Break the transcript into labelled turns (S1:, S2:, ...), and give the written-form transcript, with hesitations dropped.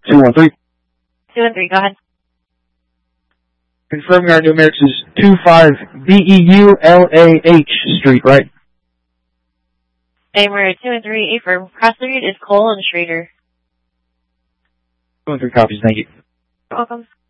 S1: 213.
S2: 213, go ahead.
S1: Confirming our numerics is 25 Beulah Street, right?
S2: And we're 213, affirm. Cross the street is Cole and Schrader.
S1: 213 copies, thank you.
S2: You're welcome.